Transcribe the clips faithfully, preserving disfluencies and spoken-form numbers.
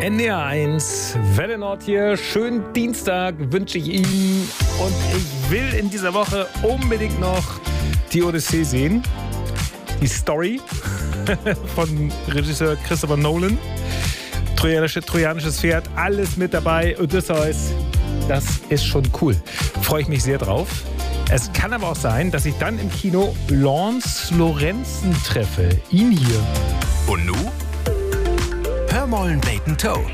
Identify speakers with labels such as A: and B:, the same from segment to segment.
A: N D R eins, Welle Nord hier. Schönen Dienstag wünsche ich Ihnen. Und ich will in dieser Woche unbedingt noch die Odyssee sehen. Die Story von Regisseur Christopher Nolan. Trojanische, trojanisches Pferd, alles mit dabei. Odysseus, das ist schon cool. Freue ich mich sehr drauf. Es kann aber auch sein, dass ich dann im Kino Lance Lorenzen treffe. Ihn hier.
B: Und nu? Hör mollen Bacon Toe.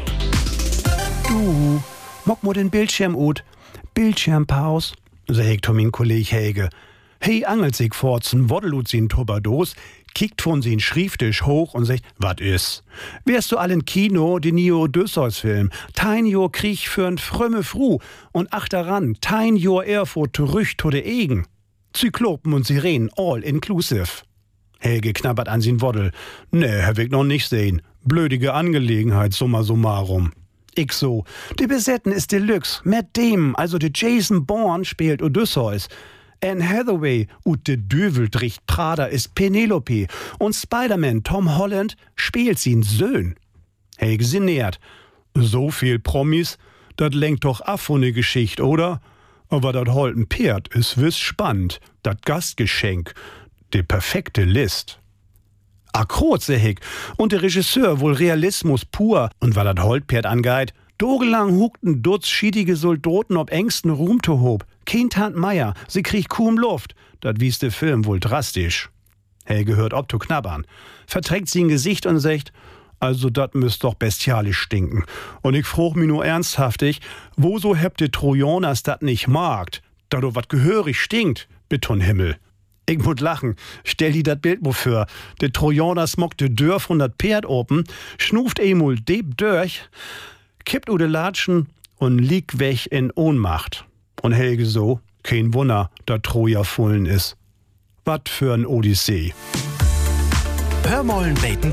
C: Du, mock mo den Bildschirm ut. Bildschirmpaus, sag Tomin Kolleg Helge. Hey, angelt sich forzen, woddelut sin Tuberdos, kickt von sin Schrieftisch hoch und sagt, wat is? Wärst du allen Kino, den Nio Odysseus-Film, tein jo Krieg für'n frömme Fru und ach daran, tein jo Erfurt zurück to de Egen. Zyklopen und Sirenen, all inclusive. Helge knabbert an sin Woddel. Ne, hab ich noch nicht sehen. Blödige Angelegenheit, summa summarum. Ich so, de Besetten ist Deluxe, Matt Damon, also de Jason Bourne spielt Odysseus. Anne Hathaway und de Döveldricht Prada ist Penelope und Spider-Man Tom Holland spielt sin Söhn. Helge sinniert. So viel Promis, dat lenkt doch af von ne Geschicht, oder? Aber dat holten Pferd is wiss spannend, dat Gastgeschenk, de perfekte List. Akrot, seh ich, und der Regisseur wohl Realismus pur, und war dat Holtpferd angeit, dogelang hukten Dutz schiedige Soldaten ob engsten Ruhm to hob. Kein Tant Meier, sie kriegt kaum Luft. Dat wies de Film wohl drastisch. Helge hört ob to knabbern, verträgt sie ein Gesicht und sagt, also dat müsst doch bestialisch stinken. Und ich frug mi nur ernsthaftig, wo so hebt de Trojaners dat nicht magt, da do wat gehörig stinkt, Betonhimmel. Ich mut lachen, stell die dat Bild mo für. De Trojaners mockt de Dörr von dat Pferd open, schnuft emul deb durch, kippt u de Latschen und liegt weg in Ohnmacht. Und Helge so, kein Wunder, da Troja fullen is. Wat für n Odyssee.
B: Hör mollen Bacon